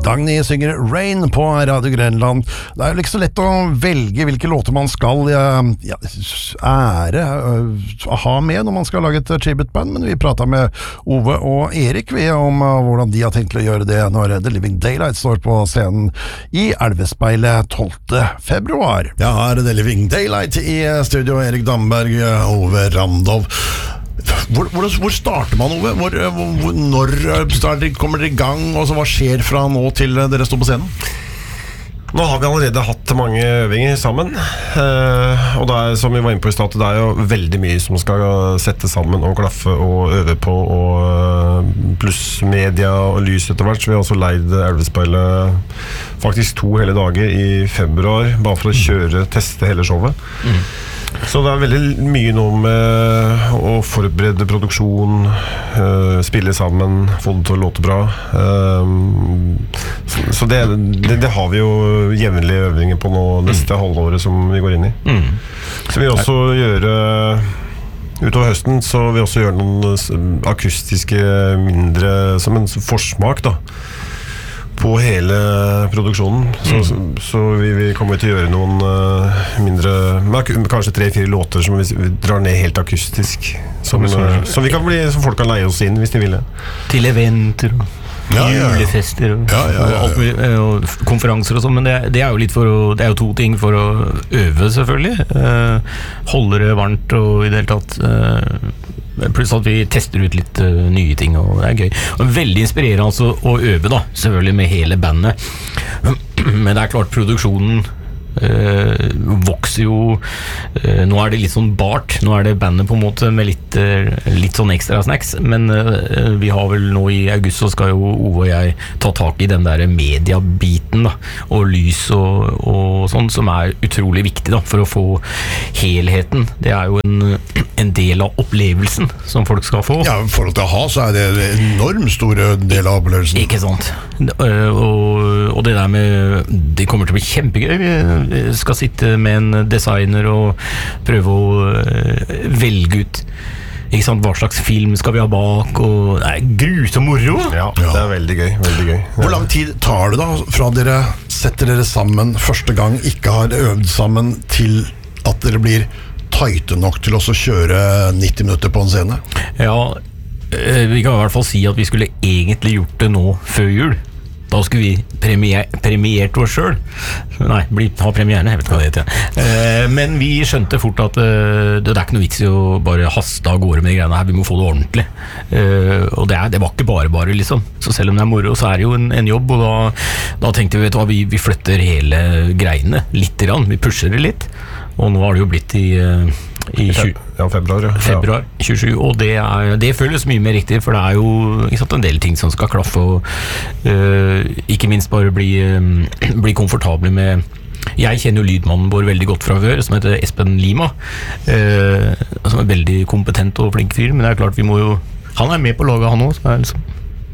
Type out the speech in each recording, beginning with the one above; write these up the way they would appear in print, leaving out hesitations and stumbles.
Dagny synger Rain på Radio Grenland. Det er jo ikke så lett å velge hvilke låter man skal ha med når man skal lage et tribute-band, men vi pratet med Ove og Erik om hvordan de har tenkt å gjøre det når The Living Daylight står på scenen i Elvespeilet 12. februar. Ja, her er The Living Daylight i studio. Erik Damberg, Ove Randov. Hvor starter man, Ove? Når kommer dere i gang, og så hva skjer fra nå til dere står på scenen? Nå har vi allerede hatt mange øvinger sammen, og det er, som vi var inne på i stad, det er jo veldig mye som skal sette sammen og klaffe og øve på, og pluss media og lys etter hvert. Så vi har også leid Elvespeilet faktisk 2 hele dager i februar, bare for å teste hele showet. Så det er veldig mye nå med å forberede produksjon, spille sammen, få det til å låte bra. Så det har vi jo jevnlige øvinger på nå neste halvåret som vi går inn i. Så vi også gjøre utover høsten, så vi også gjøre noen akustiske mindre, som en forsmak da, på hele produksjonen. Så vi kommer til å gjøre noen mindre, kanskje 3-4 låter som vi drar ned helt akustisk, som folk kan leie oss inn hvis de vil det. Til eventer og julefester og alt mulig, og konferanser og sånn, men det er jo litt det er jo 2 ting for å øve selvfølgelig, holde det varmt og i det hele tatt, pluss at vi tester ut litt nye ting, og det er gøy og veldig inspirerende altså å øve da, selvfølgelig med hele bandet, men det er klart produksjonen vokser jo. Nå er det litt sånn bart, nå er det bandet på en måte med litt sånn ekstra snacks, men vi har vel nå i august så skal jo Ove og jeg ta tak i den der mediabiten da, og lys og sånn, som er utrolig viktig da, for å få helheten. Det er jo en del av opplevelsen som folk skal få. Ja, for å ha så er det en enormt store del av opplevelsen. Ikke sant? Og det der med, det kommer til å bli kjempegøy. Vi skal sitte med en designer og prøve å velge ut, ikke sant, hva slags film skal vi ha bak, og det er grusomt moro. Ja, det er veldig gøy, veldig gøy. Hvor lang tid tar det da fra dere setter dere sammen første gang, ikke har øvd sammen, til at dere blir tighte nok til å kjøre 90 minutter på en scene? Ja, vi kan i hvert fall si at vi skulle egentlig gjort det nå før jul. Da skulle vi premiert oss selv. Nei, ha premierne, jeg vet ikke hva det heter. Men vi skjønte fort at det er ikke noe vits i å bare haste av gårde med de greiene her, vi må få det ordentlig. Og det var ikke bare liksom. Så selv om det er moro, så er det jo en jobb, og da tenkte vi, vet du hva, vi flytter hele greiene litt grann, vi pusher det litt, og nå har det jo blitt i februar 27, og det føles mye mer riktig, for det er jo ikke sant, en del ting som skal klaffe, og ikke minst bare bli komfortable med. Jeg kjenner jo lydmannen vår veldig godt fra før, som heter Espen Lima, som er veldig kompetent og flink fyr, men det er klart han er med på laget han også, liksom.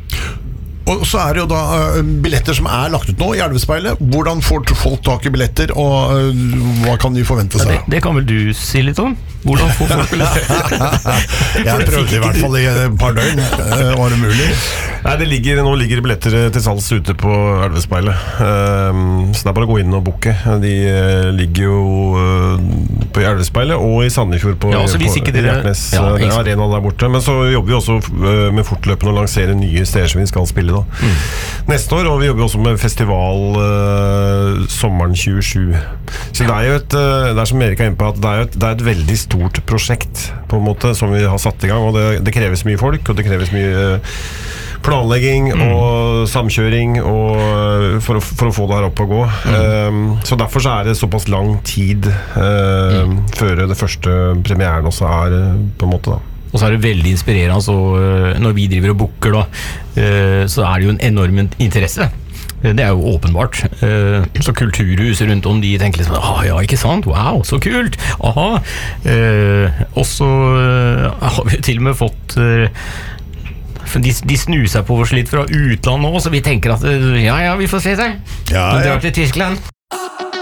Og så er det jo da billetter som er lagt ut nå i Elvespeilet. Hvordan får folk tak i billetter, og hva kan de forvente seg? Det kan vel du si litt om? Hvordan får folk billetter? Jeg prøvde i hvert fall i et par døgn. Var det mulig? Nei, nå ligger billetter til salgs ute på Elvespeilet. Så det er bare å gå inn og booke. De ligger jo på Elvespeilet og i Sandefjord på Hjertnes. Det er arena der borte. Men så jobber vi også med fortløpende å lansere nye steder som vi skal spille da. Neste år, og vi jobber også med festival sommeren 27. Så det er jo det er som Erik er inne på, at det er et veldig stort prosjekt på en måte som vi har satt i gang, og det kreves mye folk, og det kreves mye planlegging og samkjøring og for å få det her opp og gå. Så derfor så er det såpass lang tid før det første premieren også er på en måte da. Og så er det veldig inspirerende, så når vi driver og booker da, så er det jo en enorm interesse. Det er jo åpenbart. Så kulturhus rundt om, de tenker liksom, ja, ikke sant? Wow, så kult! Aha! Og så har vi til og med fått de snuser på oss litt fra utland nå, så vi tenker at ja, vi får se seg. Ja. De drar til Tyskland.